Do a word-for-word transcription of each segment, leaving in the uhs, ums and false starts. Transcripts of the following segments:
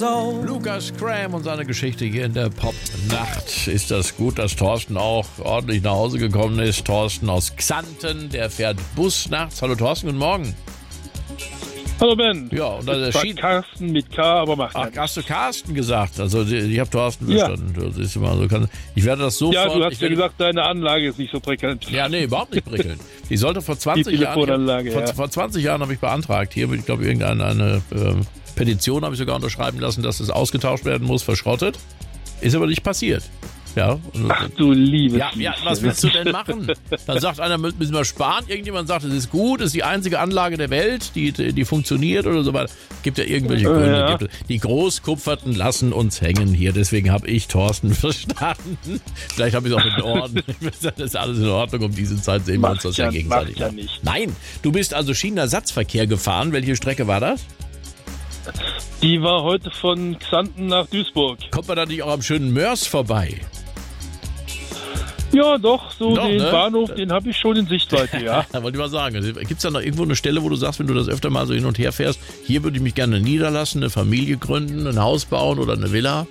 so. Lukas Graham und seine Geschichte hier in der Popnacht. Ist das gut, dass Thorsten auch ordentlich nach Hause gekommen ist? Thorsten aus Xanten, der fährt Bus nachts. Hallo Thorsten, guten Morgen. Hallo Ben. Ja, und dann das war Schien- Carsten mit K, aber macht Ach, nichts. hast du Carsten gesagt? Also ich habe Thorsten Ja. verstanden. Du siehst mal, so kann, ich werde das sofort... Ja, du hast ich ja werde, gesagt, deine Anlage ist nicht so prickelnd. Ja, nee, überhaupt nicht prickelnd. Die sollte vor zwanzig Die Jahren... Telefonanlage, vor, ja. vor zwanzig Jahren habe ich beantragt. Hier, ich glaube, irgendeine eine, ähm, Petition habe ich sogar unterschreiben lassen, dass es ausgetauscht werden muss, verschrottet. Ist aber nicht passiert. Ja, und, Ach du liebes ja, ja, was willst du denn machen? Dann sagt einer, müssen wir sparen. Irgendjemand sagt, es ist gut, es ist die einzige Anlage der Welt, die, die funktioniert oder so weiter. Gibt ja irgendwelche Gründe. Ja. Gibt, die Großkupferten lassen uns hängen hier. Deswegen habe ich Thorsten verstanden. Vielleicht habe ich es auch in Ordnung. Das ist alles in Ordnung. Um diese Zeit sehen wir uns Macht das ja, ja- gegenseitig. macht ja nicht. Nein, du bist also Schienenersatzverkehr gefahren. Welche Strecke war das? Die war heute von Xanten nach Duisburg. Kommt man da nicht auch am schönen Mörs vorbei? Ja, doch, so Doch, den ne? Bahnhof, den habe ich schon in Sichtweite, ja. Da wollte ich mal sagen, gibt es da noch irgendwo eine Stelle, wo du sagst, wenn du das öfter mal so hin und her fährst, hier würde ich mich gerne niederlassen, eine Familie gründen, ein Haus bauen oder eine Villa?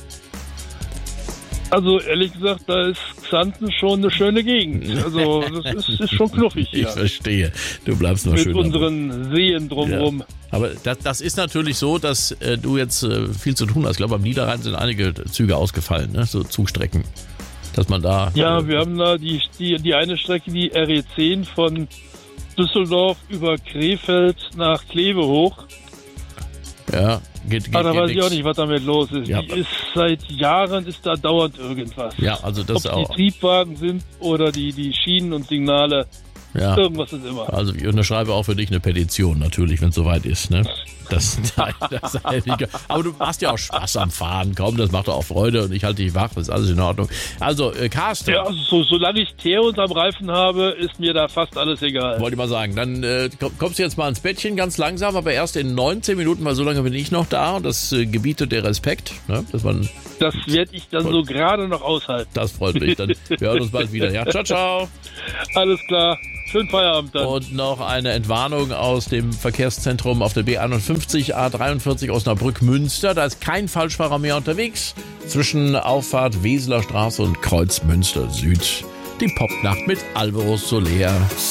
Also ehrlich gesagt, da ist Xanten schon eine schöne Gegend. Also das ist, ist schon knuffig Ich hier. verstehe. Du bleibst noch Mit schön. unseren Seen drumherum. Ja. Aber das, das ist natürlich so, dass äh, du jetzt äh, viel zu tun hast. Ich glaube, am Niederrhein sind einige Züge ausgefallen, ne? So Zugstrecken. Dass man da... Ja, äh, wir haben da die, die, die eine Strecke, die R E zehn von Düsseldorf über Krefeld nach Kleve hoch. Ja, geht, geht, Aber da geht weiß ich nix. auch nicht, was damit los ist. Ja, die aber- ist seit Jahren ist da dauernd irgendwas. Ja, also das Ob auch. die Triebwagen sind oder die, die Schienen und Signale, Ja. irgendwas ist immer. Also ich unterschreibe auch für dich eine Petition natürlich, wenn es soweit ist. Ne? Das, das, das aber du hast ja auch Spaß am Fahren, komm, das macht doch auch Freude und ich halte dich wach, das ist alles in Ordnung. Also äh, Carsten, Ja, also so, solange ich Teer unterm Reifen habe, ist mir da fast alles egal. wollte ich mal sagen, dann äh, komm- kommst du jetzt mal ins Bettchen ganz langsam, aber erst in neunzehn Minuten, weil so lange bin ich noch da und das äh, gebietet der Respekt, ne? Dass man, Das werde ich dann so gerade noch aushalten. das freut mich, dann wir hören uns bald wieder. Ja, ciao, ciao. Alles klar. Schönen Feierabend dann. Und noch eine Entwarnung aus dem Verkehrszentrum auf der B einundfünfzig A dreiundvierzig Osnabrück-Münster. Da ist kein Falschfahrer mehr unterwegs. Zwischen Auffahrt Weseler Straße und Kreuz Münster Süd. Die Popnacht mit Alvaro Soler.